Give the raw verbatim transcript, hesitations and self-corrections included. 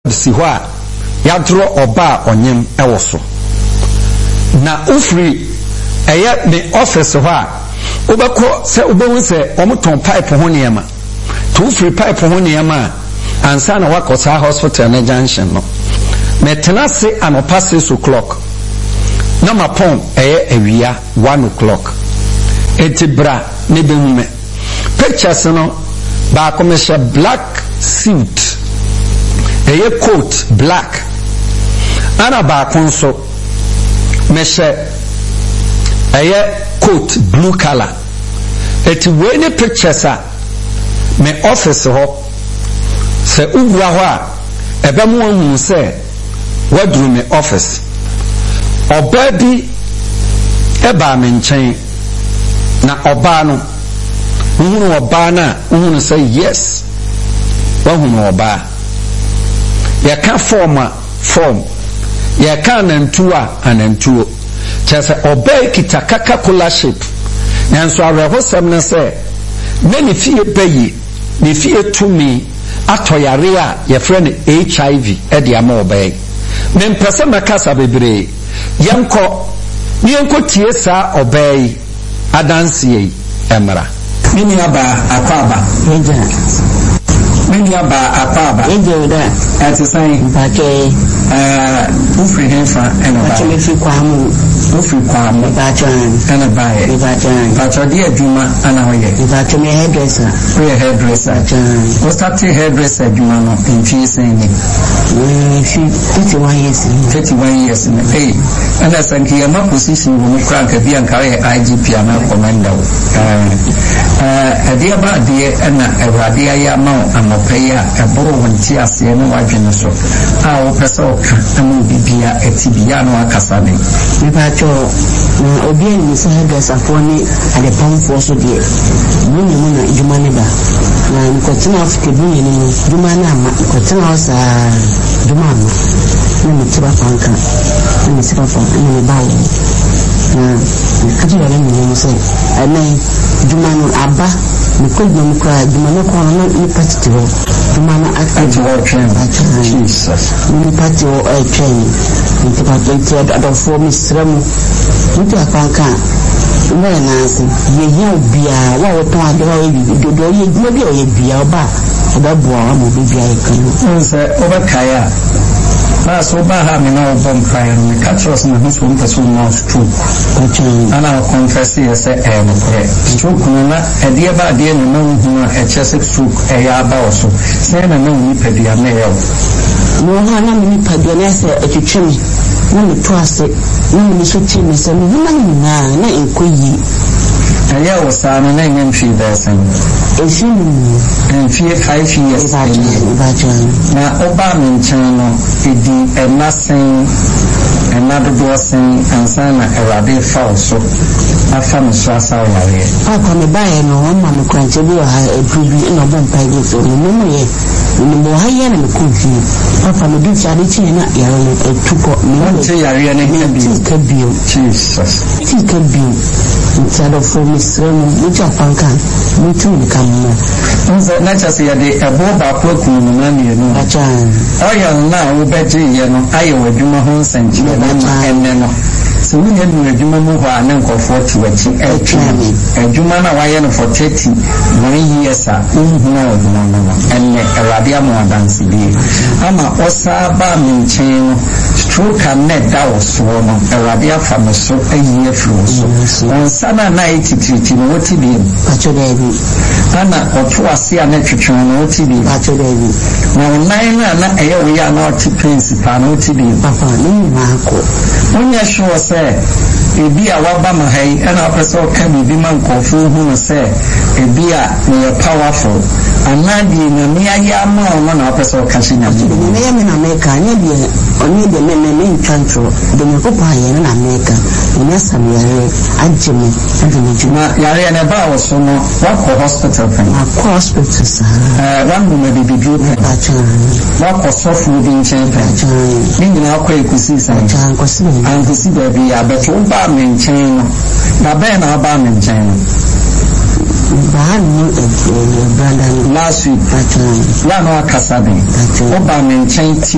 si ho a yadro oba onyem ewoso na ufri eye me office ho a obekọ se obehu se omoton pipe ho niema to ufri pipe ho niema ansa na wakosa hospital na junction no metena se anopa six o'clock na mapon eye awia one o'clock etibra ne behume pictures no ba komesha black suit eye coat black ana ba konso meshe eye coat blue color eti we ne pictures a me office ho se uwura ho a ebe mu hu se wadru me office oba bi eba me nchen na oba no uhunu oba na uhunu say yes wahunu oba ya ka form a form ya ka nantua anantuo chese oba kita Coca-Cola shape nanso areho sem na say na ni fie bayi ni fie tumi atoyare a ye friend H I V e dia ma oba yi men pese makasa bebre yanko ni yanko tie sa oba yi adanse yi emra mini aba akwaba eja mini aba akwaba eja oda ati sai mpake eh ufri henfa eno ba ati fi kwamu ufri kwamu ba chan eno ba e ba chan ba chodi adwuma ana hoye ba chan me hairdresser we hairdresser chan o start hairdresser adwuma no enti sen ni we fi thirty-one years thirty-one years ni eh ana sanki ya ma position wo mukra ka bi an kare I G P ana commander eh eh adia ba de ana awade ya ma amopeya eboro wonti ase no wadwene so a wo pesa oka amu bibia etibia no akasa ne me ba cho obi ni se hairdresser fo ni ade pamfo so de mu ni mu na juma ne ba na nkotina afike bu ni ni juma na ma nkotina osa juma ma na me tiba fanka na me siba fanka na me bawo na kaji wala ni ni se ana juma no aba ni ko juma kra juma no ko na ni patiti ho juma na ati wo train Jesus ni pati o e train ni tiba to ado fo mi sramu ni ta fanka na na se ye ye bia wa wo ton ade wa ye dodo ye juma bia ye bia oba oba bo wa mo bia ye kan o se oba kaya na so ba ha me na obom kaya me catchers na so mpa so na stroke ana confess ye say eh mo kore stroke na e dia ba dia no no hu a e chese stroke e ya ba o so say na no ni pedia na ye no ha na ni pedia na se e twetwem na me to ase na me so ti me se no na na na enkoyi aya o sa na na ngem fi da san e fi en fi five years na oba me nchan no edi e nasen e na do sen ansana e rade fa so afa me so asa ware akọ me ba ye no o ma me kwanche bi o ha e privi no bon pa ge so no mo ye ni mo ha ye na me konfi afa me di fa de chi na ya e tuko me te ya re ne bi ka bi Jesus ti ka bi instead of for misremu mucha panka mutu ni kamma nze na chase ya de ebo ba ko kunu na ne no acha oya na wo beje ye no aye wadwuma ho nsanji na enne no so we had no adwuma mu ho anan ko forty wachi etwami adwuma na waye no for thirty one years a unhu na odwuma no enne awade amu dance bi ama osa ba mi nchen stroke and net da was no awade afa me so ayi afro so on sana na eighty-three no woti bi acho debi ana oto ase a na twetwe no woti bi acho debi na nine na na eye we ya na oti principal no woti bi papa ni ma ko onya sure say ebi a waba ma hai ana apesa o kan bi man kofu hu no say ebi a ne powerful anadi na me aya ma o na apesa o kan shinya bi ne ya me na America nya bi oni de me me me chantro de me ko pa ye na America ne samere ajeme ajeme juma yare na ba o so no wa ko hospital kan wa ko hospital sa eh wan mu me bi bi pa cha wa ko sofu bi nchen pa cha ni ni na ko ekusi sa cha ko si an kusi da bi ya beto ba me nchen no na be na ba me nchen no ba ni e brother last week pa cha ya no akasa bi o ba me nchen ti